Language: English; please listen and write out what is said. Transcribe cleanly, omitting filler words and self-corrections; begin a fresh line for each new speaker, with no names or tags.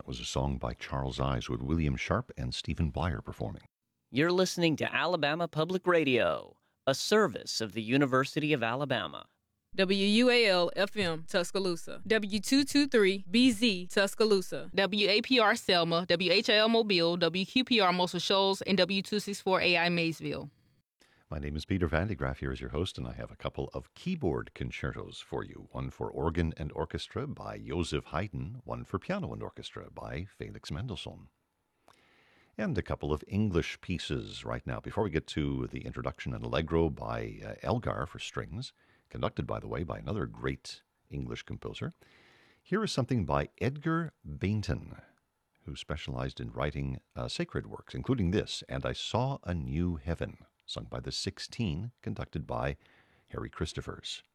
That was a song by Charles Ives with William Sharp and Stephen Blyer performing.
You're listening to Alabama Public Radio, a service of the University of Alabama.
WUAL-FM, Tuscaloosa. W223-BZ, Tuscaloosa.
WAPR Selma, WHIL Mobile, WQPR Muscle Shoals, and W264AI Maysville.
My name is Peter Van de Graaff here as your host, and I have a couple of keyboard concertos for you. One for organ and orchestra by Joseph Haydn, one for piano and orchestra by Felix Mendelssohn. And a couple of English pieces right now. Before we get to the introduction, an Allegro by Elgar for strings, conducted, by the way, by another great English composer. Here is something by Edgar Bainton, who specialized in writing sacred works, including this, And I Saw a New Heaven, sung by the 16, conducted by Harry Christophers.